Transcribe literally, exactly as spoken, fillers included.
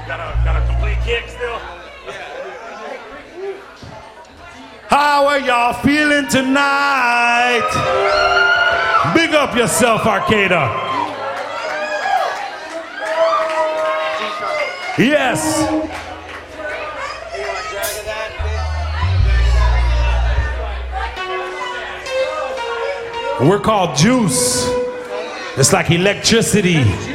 Got a, got a complete kick still? How are y'all feeling tonight? Big up yourself, Arcata. Yes. We're called Juice. It's like electricity.